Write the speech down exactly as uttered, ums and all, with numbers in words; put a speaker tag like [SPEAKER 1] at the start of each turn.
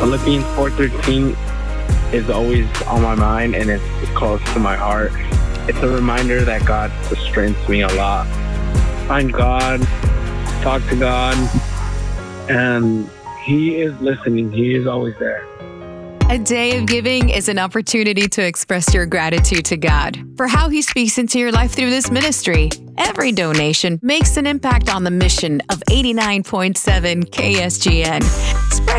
[SPEAKER 1] Philippians four thirteen is always on my mind, and it's close to my heart. It's a reminder that God strengthens me a lot. Find God, talk to God, and He is listening. He is always there.
[SPEAKER 2] A day of giving is an opportunity to express your gratitude to God for how He speaks into your life through this ministry. Every donation makes an impact on the mission of eighty-nine point seven K S G N. Spread